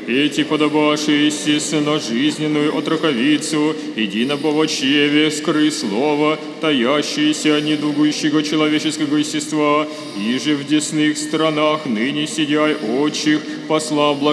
эти подобавшие, естественно, жизненную отроковицу, единого чреве, скры слова, таящиеся недугующего человеческого естества, и же в десных странах ныне сидяй отчих, посла